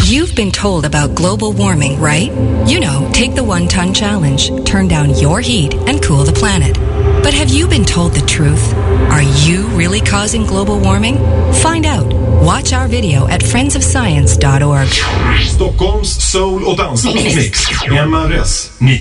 You've been told about global warming, right? You know, take the 1 ton challenge, turn down your heat, and cool the planet. But have you been told the truth? Are you really causing global warming? Find out. Watch our video at friendsofscience.org. Stockholms soul- och dansmix. MRS